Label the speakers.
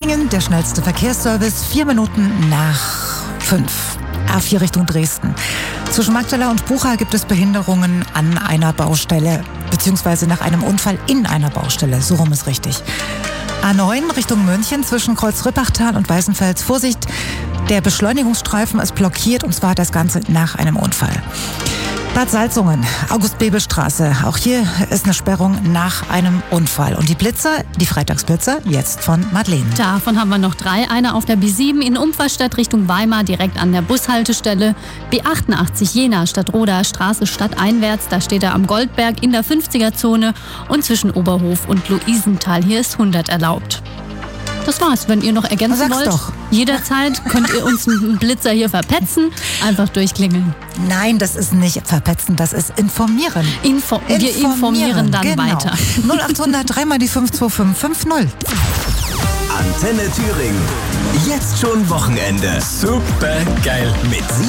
Speaker 1: Thüringen, der schnellste Verkehrsservice, 4 Minuten nach 5. A4 Richtung Dresden. Zwischen Magdala und Bucha gibt es Behinderungen an einer Baustelle, beziehungsweise nach einem Unfall in einer Baustelle. So rum ist richtig. A9 Richtung München zwischen Kreuz-Rippachtal und Weißenfels. Vorsicht, der Beschleunigungsstreifen ist blockiert, und zwar das Ganze nach einem Unfall. Bad Salzungen, August-Bebel-Straße. Auch hier ist eine Sperrung nach einem Unfall. Und die Blitzer, die Freitagsblitzer, jetzt von Madeleine.
Speaker 2: Davon haben wir noch 3. Einer auf der B7 in Umferstadt Richtung Weimar, direkt an der Bushaltestelle. B88 Jena, Stadtroda, Straße stadteinwärts. Da steht er am Goldberg in der 50er-Zone. Und zwischen Oberhof und Luisenthal, hier ist 100 erlaubt. Das war's. Wenn ihr noch ergänzen wollt, jederzeit könnt ihr uns einen Blitzer hier verpetzen. Einfach durchklingeln.
Speaker 1: Nein, das ist nicht verpetzen, das ist informieren.
Speaker 2: Wir informieren dann weiter.
Speaker 1: 0800 3 mal die 52550.
Speaker 3: Antenne Thüringen. Jetzt schon Wochenende.
Speaker 4: Super geil.
Speaker 3: Mit